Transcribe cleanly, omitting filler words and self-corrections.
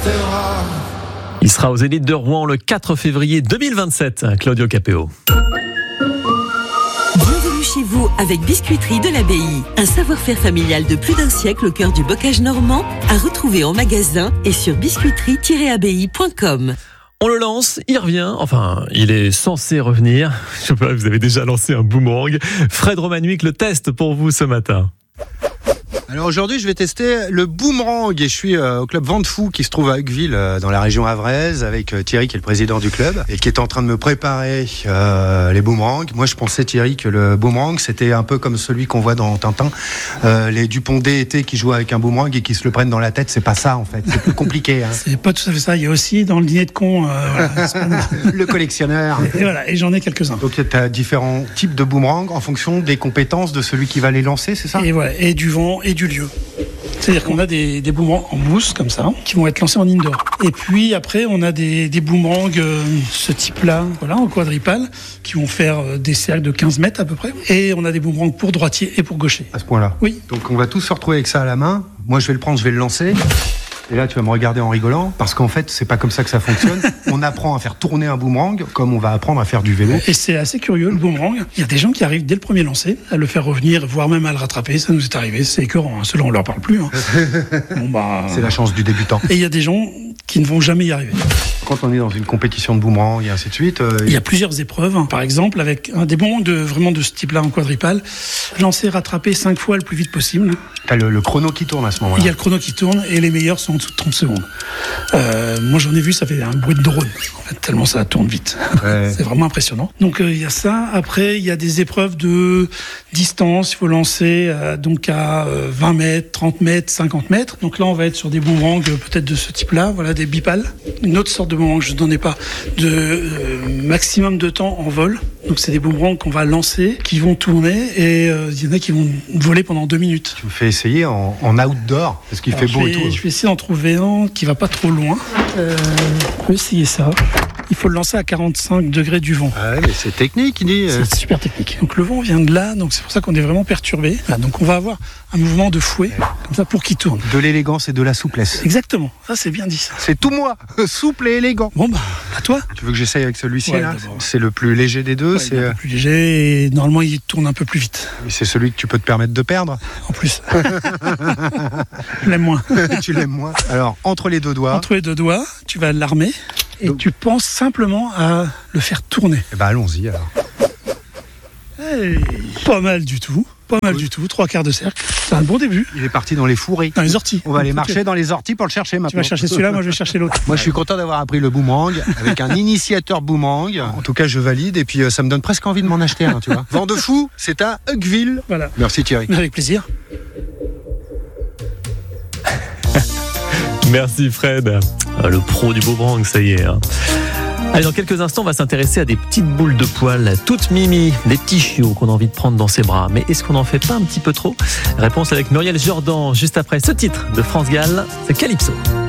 restera. Il sera aux Zénith de Rouen le 4 février 2027, Claudio Capéo. Bienvenue chez vous avec Biscuiterie de l'Abbaye. Un savoir-faire familial de plus d'un siècle au cœur du bocage normand, à retrouver en magasin et sur biscuiterie-abbaye.com. On le lance, il revient, enfin, il est censé revenir. Je sais pas, vous avez déjà lancé un boomerang. Fred Romanuic le teste pour vous ce matin. Alors aujourd'hui, je vais tester le boomerang et je suis au club Vent de Fou qui se trouve à Hugueville dans la région havraise avec Thierry qui est le président du club et qui est en train de me préparer les boomerangs. Moi, je pensais, Thierry, que le boomerang c'était un peu comme celui qu'on voit dans Tintin, les Dupondé été qui jouent avec un boomerang et qui se le prennent dans la tête. C'est pas ça en fait, c'est plus compliqué. C'est pas tout à fait ça. Il y a aussi dans le dîner de con le collectionneur. Et voilà, et j'en ai quelques-uns. Donc tu as différents types de boomerangs en fonction des compétences de celui qui va les lancer, c'est ça ? Et voilà, et du vent et du lieu. C'est-à-dire qu'on a des boomerangs en mousse comme ça qui vont être lancés en indoor. Et puis après on a des boomerangs ce type-là, voilà, en quadripale, qui vont faire des cercles de 15 mètres à peu près. Et on a des boomerangs pour droitier et pour gaucher. À ce point-là ? Oui. Donc on va tous se retrouver avec ça à la main. Moi je vais le prendre, je vais le lancer. Et là, tu vas me regarder en rigolant, parce qu'en fait, c'est pas comme ça que ça fonctionne. On apprend à faire tourner un boomerang, comme on va apprendre à faire du vélo. Et c'est assez curieux, le boomerang. Il y a des gens qui arrivent dès le premier lancer à le faire revenir, voire même à le rattraper. Ça nous est arrivé, c'est écœurant. Hein. Ceux-là, on leur parle plus. Hein. C'est la chance du débutant. Et il y a des gens qui ne vont jamais y arriver. Quand on est dans une compétition de boomerang et ainsi de suite... Il y a plusieurs épreuves. Par exemple, avec des boomerangs vraiment de ce type-là en quadripale, lancer, rattraper 5 fois le plus vite possible. T'as le chrono qui tourne à ce moment-là. Il y a le chrono qui tourne et les meilleurs sont en dessous de 30 secondes. Moi, j'en ai vu, ça fait un bruit de drone. En fait, tellement ça tourne vite. Ouais. C'est vraiment impressionnant. Donc, il y a ça. Après, il y a des épreuves de distance. Il faut lancer donc à 20 mètres, 30 mètres, 50 mètres. Donc là, on va être sur des boomerangs peut-être de ce type-là. Voilà, des bipales. Une autre sorte de boomerang que je ne donnais pas, de maximum de temps en vol. Donc, c'est des boomerangs qu'on va lancer, qui vont tourner et il y en a qui vont voler pendant 2 minutes. Tu me fais essayer en outdoor, parce qu'il fait beau et tout. Je vais essayer d'en trouver un qui va pas trop loin. On peut essayer ça. Il faut le lancer à 45 degrés du vent. Ah ouais, mais c'est technique, il dit. C'est super technique. Donc le vent vient de là, donc c'est pour ça qu'on est vraiment perturbé. Là, donc on va avoir un mouvement de fouet, comme ça, pour qu'il tourne. De l'élégance et de la souplesse. Exactement. Ça, c'est bien dit, ça. C'est tout moi, souple et élégant. Bon, bah, à toi. Tu veux que j'essaye avec celui-ci, là ? D'abord. C'est le plus léger des deux. Ouais, c'est un peu plus léger et normalement, il tourne un peu plus vite. Mais c'est celui que tu peux te permettre de perdre. En plus. Je l'aime moins. Tu l'aimes moins. Alors, entre les deux doigts. Entre les deux doigts, tu vas l'armer. Et donc, tu penses simplement à le faire tourner. Eh ben, allons-y alors. Hey, pas mal du tout. Pas mal du tout. 3/4 de cercle. C'est un bon début. Il est parti dans les fourrés. Dans les orties. On va aller marcher dans les orties pour le chercher maintenant. Tu vas chercher celui-là, moi je vais chercher l'autre. Moi je suis content d'avoir appris le boomerang avec un initiateur boomerang. En tout cas, je valide et puis ça me donne presque envie de m'en acheter un, tu vois. Vent de Fou, c'est à Hugueville. Voilà. Merci Thierry. Avec plaisir. Merci Fred. Le pro du boomerang, ça y est. Allez, dans quelques instants, on va s'intéresser à des petites boules de poils, toutes mimi, des petits chiots qu'on a envie de prendre dans ses bras. Mais est-ce qu'on n'en fait pas un petit peu trop ? Réponse avec Muriel Jordan, juste après ce titre de France Gall, c'est Calypso.